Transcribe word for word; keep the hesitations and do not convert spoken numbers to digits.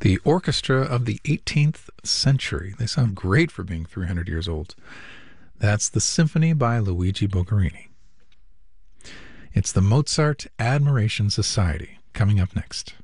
The orchestra of the eighteenth century. They sound great for being three hundred years old. That's the Symphony by Luigi Boccherini. It's the Mozart Admiration Society coming up next.